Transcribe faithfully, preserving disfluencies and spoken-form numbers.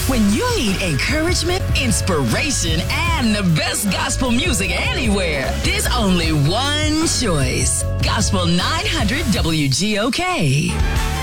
When you need encouragement, inspiration, and the best gospel music anywhere, there's only one choice. Gospel nine hundred W G O K.